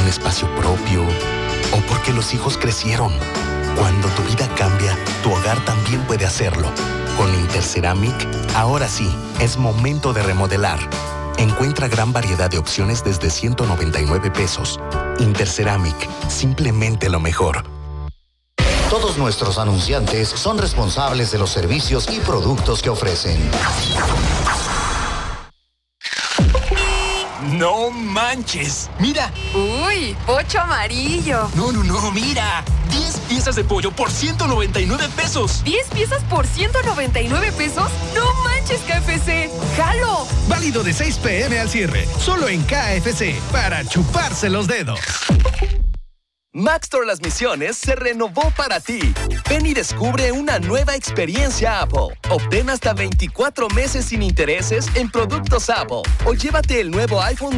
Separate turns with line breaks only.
espacio propio o porque los hijos crecieron. Cuando tu vida cambia, tu hogar también puede hacerlo. Con Interceramic, ahora sí, es momento de remodelar. Encuentra gran variedad de opciones desde 199 pesos. Interceramic, simplemente lo mejor.
Todos nuestros anunciantes son responsables de los servicios y productos que ofrecen.
¡No manches! ¡Mira!
¡Uy! ¡Pocho amarillo!
No, mira. 10 piezas de pollo por 199 pesos.
¿10 piezas por 199 pesos? ¡No manches, KFC! ¡Jalo!
Válido de 6 p.m. al cierre. Solo en KFC. Para chuparse los dedos.
Maxtor Las Misiones se renovó para ti. Ven y descubre una nueva experiencia Apple. Obtén hasta 24 meses sin intereses en productos Apple. O llévate el nuevo iPhone